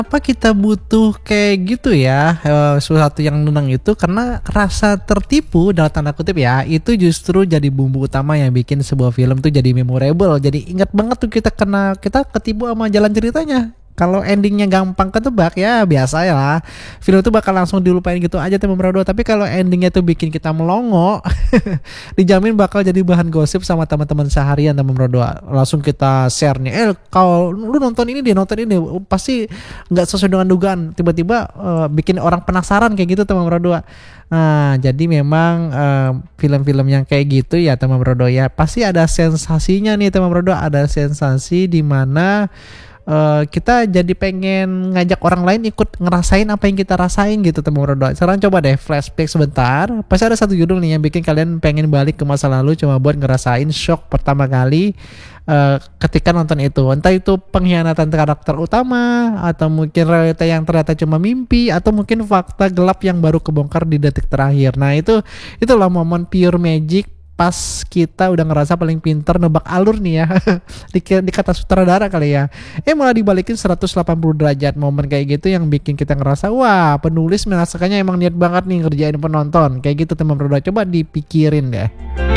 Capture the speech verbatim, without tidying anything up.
Apa kita butuh kayak gitu ya, eee, sesuatu yang nenang itu karena rasa tertipu dalam tanda kutip ya, itu justru jadi bumbu utama yang bikin sebuah film tuh jadi memorable. Jadi ingat banget tuh kita kena kita ketipu sama jalan ceritanya. Kalau endingnya gampang ketebak ya biasa ya lah, film itu bakal langsung dilupain gitu aja Teman Brodol. Tapi kalau endingnya tuh bikin kita melongo, dijamin bakal jadi bahan gosip sama teman-teman seharian Teman Brodol. Langsung kita share nih, eh kalau lu nonton ini deh, nonton ini deh, pasti nggak sesuai dengan dugaan. Tiba-tiba eh, bikin orang penasaran kayak gitu Teman Brodol. Nah, jadi memang eh, film-film yang kayak gitu ya Teman Brodol ya, pasti ada sensasinya nih Teman Brodol, ada sensasi di mana eh, kita jadi pengen ngajak orang lain ikut ngerasain apa yang kita rasain gitu Teman Brodol. Sekarang coba deh flashback sebentar, pasti ada satu judul nih yang bikin kalian pengen balik ke masa lalu cuma buat ngerasain shock pertama kali eh, ketika nonton itu. Entah itu pengkhianatan karakter utama, atau mungkin realita yang ternyata cuma mimpi, atau mungkin fakta gelap yang baru kebongkar di detik terakhir. Nah itu itulah momen pure magic pas kita udah ngerasa paling pinter nebak alur nih ya. di, di kata sutradara kali ya, eh malah dibalikin seratus delapan puluh derajat. Momen kayak gitu yang bikin kita ngerasa wah, penulis merasakannya emang niat banget nih ngerjain penonton kayak gitu Teman Brodol. Coba dipikirin deh.